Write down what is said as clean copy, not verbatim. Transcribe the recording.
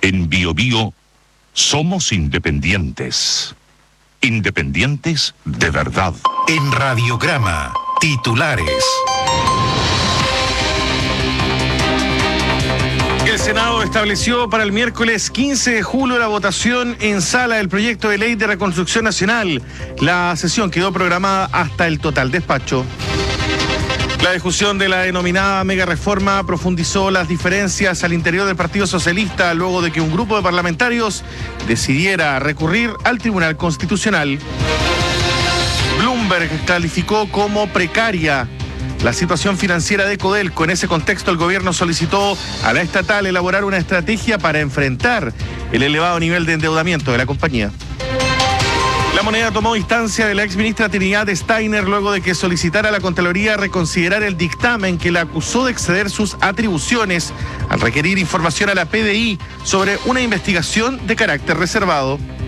En BioBio somos independientes. Independientes de verdad. En Radiograma, titulares. El Senado estableció para el miércoles 15 de julio la votación en sala del proyecto de ley de reconstrucción nacional. La sesión quedó programada hasta el total despacho. La discusión de la denominada mega reforma profundizó las diferencias al interior del Partido Socialista luego de que un grupo de parlamentarios decidiera recurrir al Tribunal Constitucional. Bloomberg calificó como precaria la situación financiera de Codelco. En ese contexto, el gobierno solicitó a la estatal elaborar una estrategia para enfrentar el elevado nivel de endeudamiento de la compañía. La Moneda tomó instancia de la exministra Trinidad Steiner luego de que solicitara a la Contraloría reconsiderar el dictamen que la acusó de exceder sus atribuciones al requerir información a la PDI sobre una investigación de carácter reservado.